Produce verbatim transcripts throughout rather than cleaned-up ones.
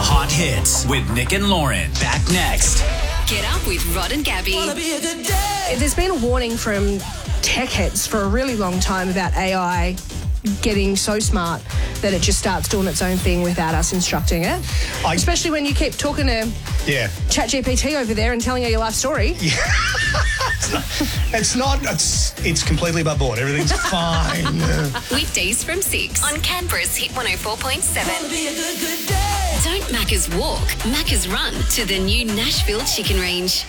Hot Hits with Nick and Lauren. Back next. Get up with Rod and Gabby. There's been a warning from tech heads for a really long time about A I getting so smart that it just starts doing its own thing without us instructing it. I, Especially when you keep talking to yeah. ChatGPT over there and telling her your life story. Yeah. It's not, it's, it's completely above board. Everything's fine. Weekdays from six on Canberra's Hit one oh four point seven. Don't Macca's walk, Macca's run to the new Nashville Chicken Range.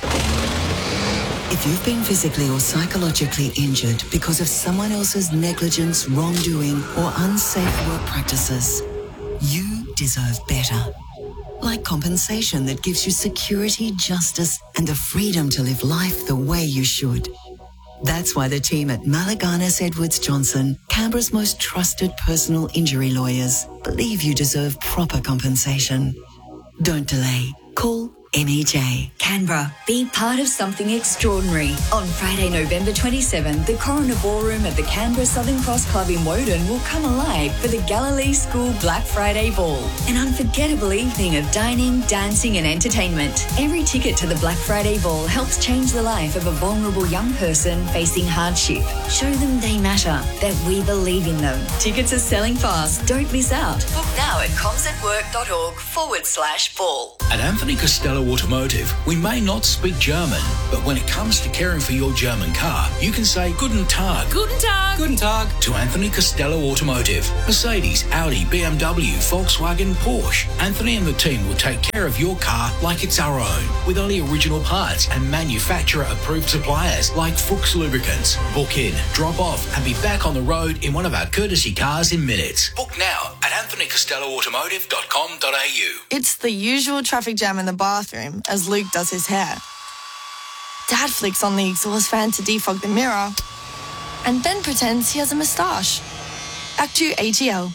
If you've been physically or psychologically injured because of someone else's negligence, wrongdoing, or unsafe work practices, you deserve better. Like compensation that gives you security, justice, and the freedom to live life the way you should. That's why the team at Malaganas Edwards Johnson, Canberra's most trusted personal injury lawyers, believe you deserve proper compensation. Don't delay. Call M E J. Canberra, be part of something extraordinary. On Friday, November twenty-seventh, the Coroner Ballroom at the Canberra Southern Cross Club in Woden will come alive for the Galilee School Black Friday Ball. An unforgettable evening of dining, dancing and entertainment. Every ticket to the Black Friday Ball helps change the life of a vulnerable young person facing hardship. Show them they matter, that we believe in them. Tickets are selling fast. Don't miss out. Book now at comsatwork.org forward slash ball. At Anthony Costello Automotive, we may not speak German, but when it comes to caring for your German car, you can say Guten Tag. Guten Tag. Guten Tag to Anthony Costello Automotive. Mercedes, Audi, B M W, Volkswagen, Porsche. Anthony and the team will take care of your car like it's our own, with only original parts and manufacturer-approved suppliers like Fuchs Lubricants. Book in, drop off, and be back on the road in one of our courtesy cars in minutes. Book now at anthony costello automotive dot com dot a u. It's the usual traffic jam in the bathroom as Luke does his hair. Dad flicks on the exhaust fan to defog the mirror and then pretends he has a moustache. Act two A T L.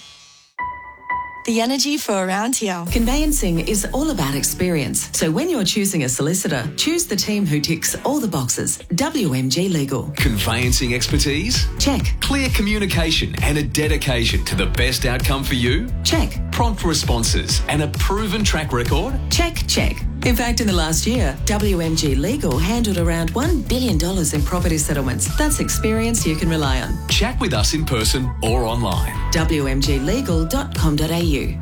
The energy for around here. Conveyancing is all about experience. So when you're choosing a solicitor, choose the team who ticks all the boxes. W M G Legal. Conveyancing expertise? Check. Clear communication and a dedication to the best outcome for you? Check. Prompt responses and a proven track record? Check, check. In fact, in the last year, W M G Legal handled around one billion dollars in property settlements. That's experience you can rely on. Chat with us in person or online. w m g legal dot com dot a u.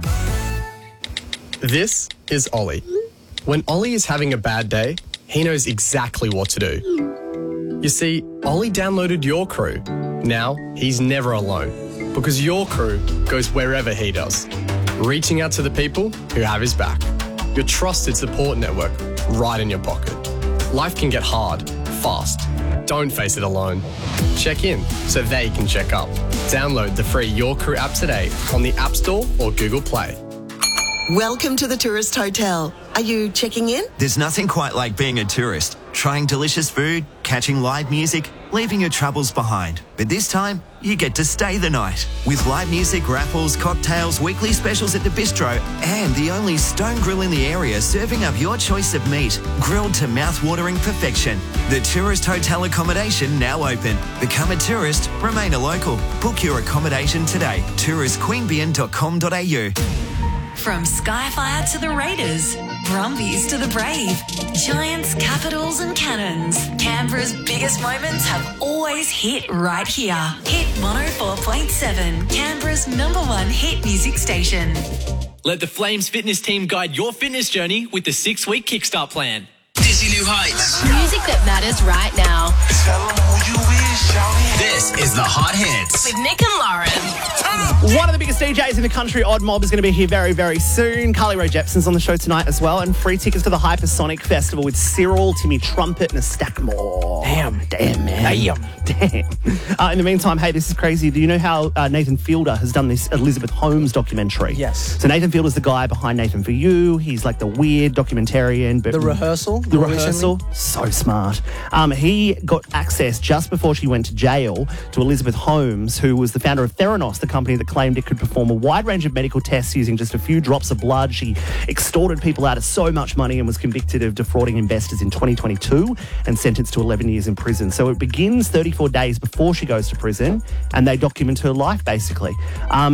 This is Ollie. When Ollie is having a bad day, he knows exactly what to do. You see, Ollie downloaded Your Crew. Now, he's never alone, because Your Crew goes wherever he does, reaching out to the people who have his back. Your trusted support network right in your pocket. Life can get hard, fast. Don't face it alone. Check in so they can check up. Download the free Your Crew app today on the App Store or Google Play. Welcome to the Tourist Hotel. Are you checking in? There's nothing quite like being a tourist. Trying delicious food, catching live music, leaving your troubles behind. But this time, you get to stay the night. With live music, raffles, cocktails, weekly specials at the bistro, and the only stone grill in the area serving up your choice of meat, grilled to mouth-watering perfection. The Tourist Hotel accommodation now open. Become a tourist, remain a local. Book your accommodation today. tourist queanbeyan dot com dot a u. From Skyfire to the Raiders, Brumbies to the Brave, Giants, Capitals and Cannons, Canberra's biggest moments have always hit right here. Hit one oh four point seven, Canberra's number one hit music station. Let the Flames fitness team guide your fitness journey with the six-week Kickstart plan. Dizzy New Heights. Music that matters right now. This is the Hot Hits with Nick and Lauren. One of the biggest D Js in the country, Odd Mob, is going to be here very, very soon. Carly Rae Jepsen's on the show tonight as well, and free tickets to the Hypersonic Festival with Cyril, Timmy Trumpet, and a stack more. Damn, damn, man. Damn. Damn. Uh, in the meantime, hey, this is crazy. Do you know how uh, Nathan Fielder has done this Elizabeth Holmes documentary? Yes. So Nathan Fielder's the guy behind Nathan For You. He's like the weird documentarian. But The Rehearsal. The Rehearsal. Recently. So smart. Um, he got access just before she went to jail to Elizabeth Holmes, who was the founder of Theranos, the company that claimed it could perform a wide range of medical tests using just a few drops of blood. She extorted people out of so much money and was convicted of defrauding investors in twenty twenty-two and sentenced to eleven years in prison. So it begins thirty-four days before she goes to prison, and they document her life, basically. Um,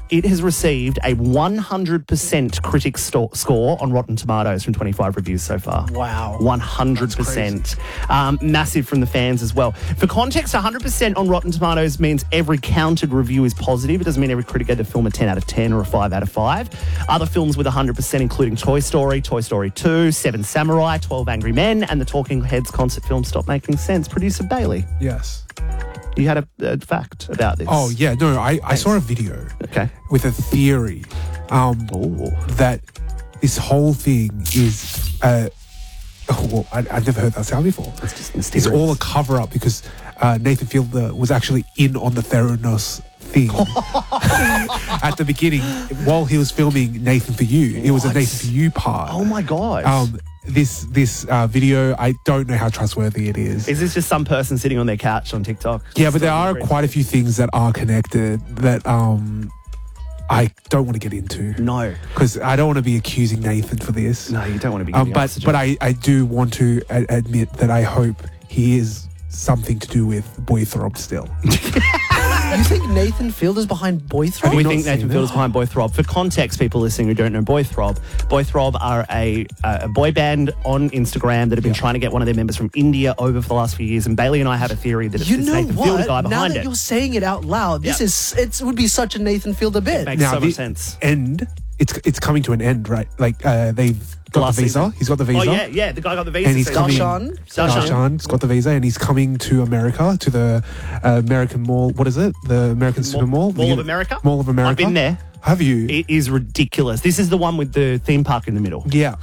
it has received a one hundred percent critic sto- score on Rotten Tomatoes from twenty-five reviews so far. Wow. one hundred percent. Um, massive from the fans as well. For context, one hundred percent on Rotten Tomatoes means every counted review is positive. It doesn't mean every critic gave the film a ten out of ten or a five out of five. Other films with one hundred percent including Toy Story, Toy Story two, Seven Samurai, twelve Angry Men, and the Talking Heads concert film Stop Making Sense. Producer Bailey. Yes. You had a, a fact about this. Oh, yeah. No, I, I saw a video okay. with a theory um, that this whole thing is... Uh, oh, well, I, I've never heard that sound before. It's just It's mysterious. all a cover-up because uh, Nathan Fielder was actually in on the Theranos thing at the beginning while he was filming Nathan For You. It was a What? Nathan For You part. Oh, my God. Um, this this uh, video, I don't know how trustworthy it is. Is this just some person sitting on their couch on TikTok? Yeah, but there are quite a few things that are connected that um, I don't want to get into. No. Because I don't want to be accusing Nathan for this. No, you don't want to be Um, giving but oxygen. but I, I do want to a- admit that I hope he is something to do with Boy Throb still. You think Nathan Fielder's behind Boy Throb? We think Nathan Fielder's behind Boy Throb. For context, people listening who don't know Boy Throb, Boy Throb are a, a boy band on Instagram that have been trying to get one of their members from India over for the last few years. And Bailey and I have a theory that it's You this know Nathan Fielder what? guy Now behind that it. you're saying it out loud, this Yeah. is it would be such a Nathan Fielder bit. Makes so much sense. End. It's it's coming to an end, right? Like uh, they've got Last the visa. season. He's got the visa. Oh, yeah, yeah. The guy got the visa. And he's so coming. Darshan. Darshan. Darshan's got the visa, and he's coming to America to the uh, American Mall. What is it? The American Super Mall. Mall of The- America? Mall of America. I've been there. Have you? It is ridiculous. This is the one with the theme park in the middle. Yeah.